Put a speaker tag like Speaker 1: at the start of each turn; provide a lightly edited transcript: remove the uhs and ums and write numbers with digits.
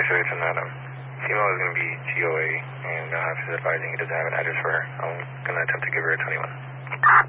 Speaker 1: sir, it's not, female is going to be GOA, and officer advising he doesn't have an address for her. I'm going to attempt to give her a 21.